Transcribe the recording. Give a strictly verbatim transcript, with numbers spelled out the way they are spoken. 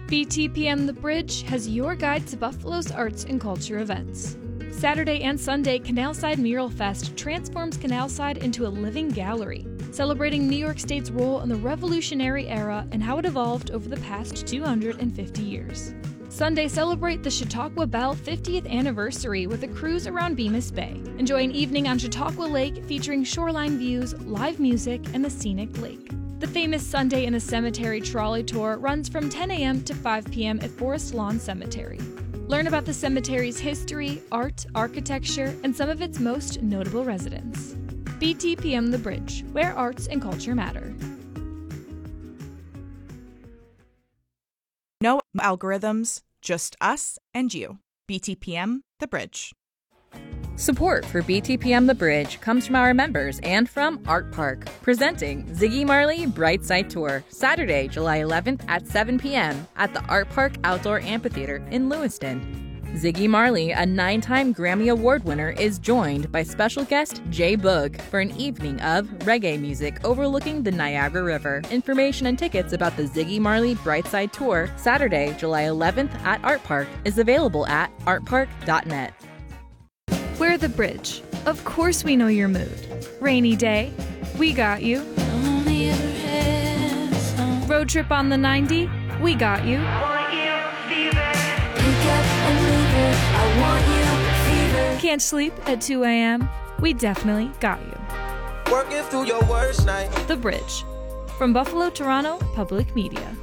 B T P M The Bridge has your guide to Buffalo's arts and culture events. Saturday and Sunday, Canalside Mural Fest transforms Canalside into a living gallery, celebrating New York State's role in the Revolutionary Era and how it evolved over the past two hundred fifty years. Sunday, celebrate the Chautauqua Belle fiftieth anniversary with a cruise around Bemis Bay. Enjoy an evening on Chautauqua Lake featuring shoreline views, live music, and the scenic lake. The famous Sunday in the Cemetery trolley tour runs from ten a.m. to five p.m. at Forest Lawn Cemetery. Learn about the cemetery's history, art, architecture, and some of its most notable residents. B T P M The Bridge, where arts and culture matter. No algorithms, just us and you. B T P M The Bridge. Support for B T P M The Bridge comes from our members and from Art Park, presenting Ziggy Marley Brightside Tour, Saturday, July eleventh at seven p.m. at the Art Park Outdoor Amphitheater in Lewiston. Ziggy Marley, a nine-time Grammy Award winner, is joined by special guest Jay Boog for an evening of reggae music overlooking the Niagara River. Information and tickets about the Ziggy Marley Brightside Tour, Saturday, July eleventh at Art Park, is available at art park dot net. We're The Bridge. Of course we know your mood. Rainy day, we got you. Road trip on the ninety, we got you. Can't sleep at two a.m., we definitely got you. Working through your worst night. The Bridge. From Buffalo, Toronto Public Media.